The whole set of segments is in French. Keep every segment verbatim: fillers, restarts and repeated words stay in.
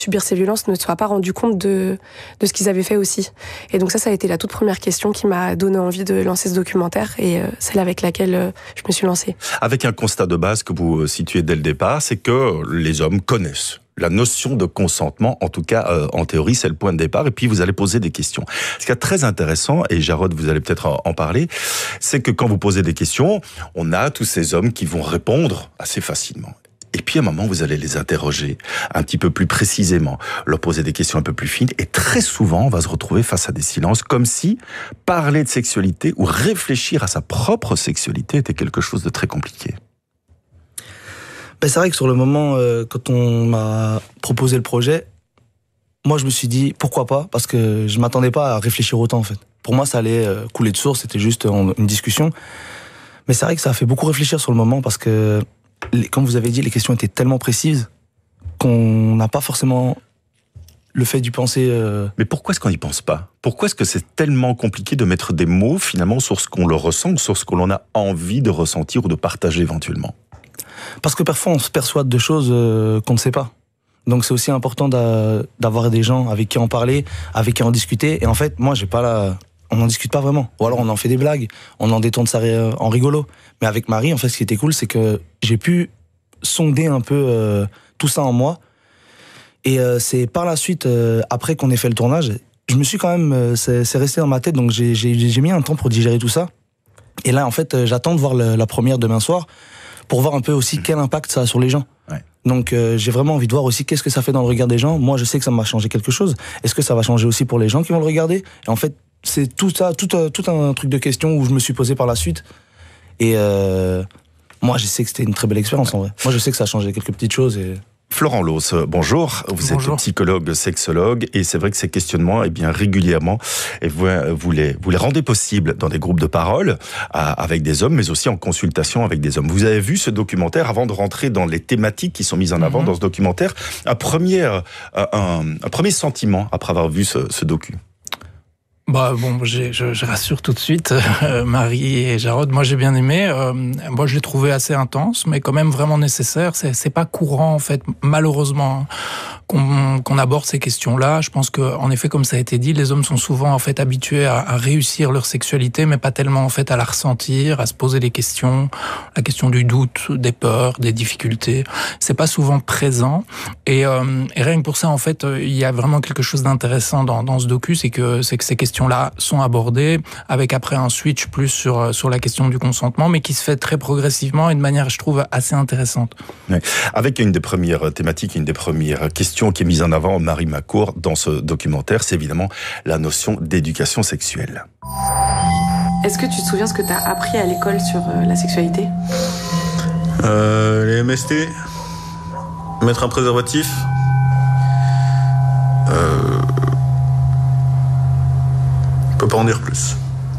subir ces violences ne se soient pas rendus compte de, de ce qu'ils avaient fait aussi. Et donc ça, ça a été la toute première question qui m'a donné envie de lancer ce documentaire et euh, celle avec laquelle euh, je me suis lancée. Avec un constat de base que vous situez dès le départ, c'est que les hommes connaissent la notion de consentement, en tout cas euh, en théorie, c'est le point de départ, et puis vous allez poser des questions. Ce qui est très intéressant, et Jarod, vous allez peut-être en parler, c'est que quand vous posez des questions, on a tous ces hommes qui vont répondre assez facilement. Et puis à un moment, vous allez les interroger un petit peu plus précisément, leur poser des questions un peu plus fines, et très souvent, on va se retrouver face à des silences, comme si parler de sexualité ou réfléchir à sa propre sexualité était quelque chose de très compliqué. Ben c'est vrai que sur le moment, euh, quand on m'a proposé le projet, moi je me suis dit pourquoi pas, parce que je m'attendais pas à réfléchir autant en fait. Pour moi, ça allait euh, couler de source, c'était juste euh, une discussion. Mais c'est vrai que ça a fait beaucoup réfléchir sur le moment, parce que comme vous avez dit, les questions étaient tellement précises qu'on n'a pas forcément le fait d'y penser. Euh... Mais pourquoi est-ce qu'on n'y pense pas? Pourquoi est-ce que c'est tellement compliqué de mettre des mots finalement sur ce qu'on le ressent, ou sur ce que l'on a envie de ressentir ou de partager éventuellement? Parce que parfois on se persuade de choses euh, qu'on ne sait pas. Donc c'est aussi important d'avoir des gens avec qui en parler, avec qui en discuter. Et en fait, moi j'ai pas la... on n'en discute pas vraiment. Ou alors on en fait des blagues, on en détourne ça en rigolo. Mais avec Marie, en fait, ce qui était cool, c'est que j'ai pu sonder un peu euh, tout ça en moi. Et euh, c'est par la suite, euh, après qu'on ait fait le tournage, je me suis quand même, euh, c'est resté dans ma tête, donc j'ai mis un temps pour digérer tout ça. Et là, en fait, euh, j'attends de voir le, la première demain soir pour voir un peu aussi quel impact ça a sur les gens. Ouais. Donc euh, j'ai vraiment envie de voir aussi qu'est-ce que ça fait dans le regard des gens. Moi, je sais que ça m'a changé quelque chose. Est-ce que ça va changer aussi pour les gens qui vont le regarder? Et en fait, c'est tout ça, tout, tout un truc de questions où je me suis posé par la suite. Et euh, moi, je sais que c'était une très belle expérience en vrai. Moi, je sais que ça a changé quelques petites choses. Et... Florent Loos, bonjour. Vous bonjour. êtes psychologue, sexologue, et c'est vrai que ces questionnements, eh bien, régulièrement, et vous, vous, les, vous les rendez possibles dans des groupes de parole à, avec des hommes, mais aussi en consultation avec des hommes. Vous avez vu ce documentaire, avant de rentrer dans les thématiques qui sont mises en avant mm-hmm. dans ce documentaire, un premier, un, un premier sentiment après avoir vu ce, ce docu? Bah bon, je, je rassure tout de suite, euh, Marie et Jarod, moi j'ai bien aimé. Euh, moi je l'ai trouvé assez intense, mais quand même vraiment nécessaire. C'est, c'est pas courant en fait, malheureusement, qu'on, qu'on aborde ces questions-là. Je pense que, en effet, comme ça a été dit, les hommes sont souvent en fait habitués à, à réussir leur sexualité, mais pas tellement en fait à la ressentir, à se poser des questions, la question du doute, des peurs, des difficultés. C'est pas souvent présent. Et, euh, et rien que pour ça, en fait, il y a vraiment quelque chose d'intéressant dans, dans ce docu, c'est que, c'est que ces questions là sont abordées, avec après un switch plus sur, sur la question du consentement, mais qui se fait très progressivement et de manière, je trouve, assez intéressante. Oui. Avec une des premières thématiques, une des premières questions qui est mise en avant, Marie Macour, dans ce documentaire, c'est évidemment la notion d'éducation sexuelle. Est-ce que tu te souviens ce que tu as appris à l'école sur euh, la sexualité? euh, Les M S T, mettre un préservatif, euh... Je peux pas en dire plus.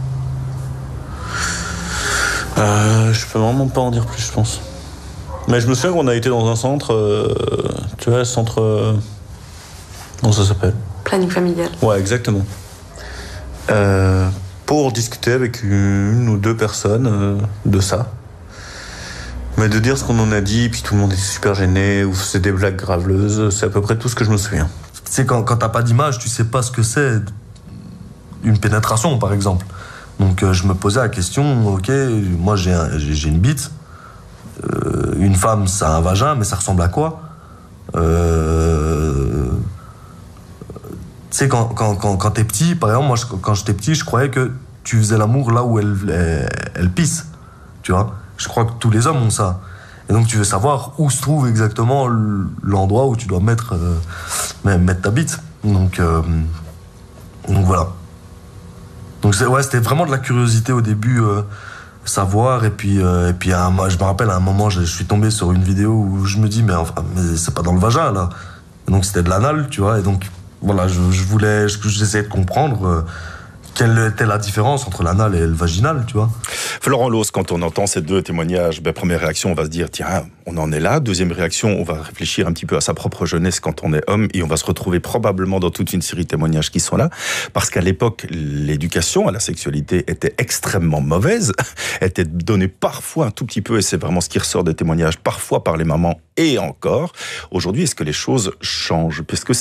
Euh, je peux vraiment pas en dire plus, je pense. Mais je me souviens qu'on a été dans un centre, euh, tu vois, centre... Euh, comment ça s'appelle? Planning familial. Ouais, exactement. Euh, pour discuter avec une ou deux personnes euh, de ça. Mais de dire ce qu'on en a dit, puis tout le monde est super gêné, ou c'est des blagues graveleuses, c'est à peu près tout ce que je me souviens. Tu sais, quand, quand t'as pas d'image, tu sais pas ce que c'est une pénétration, par exemple. Donc euh, je me posais la question, ok, moi j'ai, un, j'ai, j'ai une bite, euh, une femme ça a un vagin, mais ça ressemble à quoi? euh, Tu sais, quand, quand, quand, quand t'es petit, par exemple, moi je, quand j'étais petit, je croyais que tu faisais l'amour là où elle, elle, elle pisse, tu vois. Je crois que tous les hommes ont ça. Et donc tu veux savoir où se trouve exactement l'endroit où tu dois mettre, euh, mettre ta bite. Donc, euh, donc voilà. Donc ouais, c'était vraiment de la curiosité au début, euh, savoir. Et puis, euh, et puis à un, je me rappelle à un moment, je, je suis tombé sur une vidéo où je me dis, mais, enfin, mais c'est pas dans le vagin là. Et donc c'était de l'anal, tu vois. Et donc voilà, je, je voulais, j'essayais de comprendre. Euh, quelle était la différence entre l'anal et le vaginal, tu vois. Florent Loos, quand on entend ces deux témoignages, ben, première réaction, on va se dire, tiens, on en est là. Deuxième réaction, on va réfléchir un petit peu à sa propre jeunesse quand on est homme et on va se retrouver probablement dans toute une série de témoignages qui sont là. Parce qu'à l'époque, l'éducation à la sexualité était extrêmement mauvaise, était donnée parfois un tout petit peu, et c'est vraiment ce qui ressort des témoignages, parfois par les mamans et encore. Aujourd'hui, est-ce que les choses changent ? Parce que